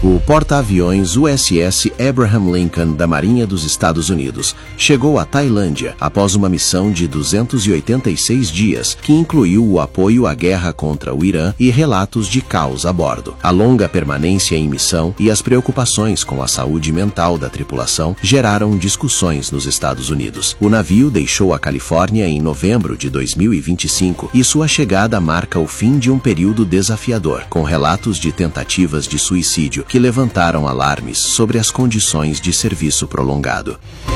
O porta-aviões USS Abraham Lincoln da Marinha dos Estados Unidos chegou à Tailândia após uma missão de 286 dias, que incluiu o apoio à guerra contra o Irã e relatos de caos a bordo. A longa permanência em missão e as preocupações com a saúde mental da tripulação geraram discussões nos Estados Unidos. O navio deixou a Califórnia em novembro de 2025 e sua chegada marca o fim de um período desafiador, com relatos de tentativas de suicídio que levantaram alarmes sobre as condições de serviço prolongado.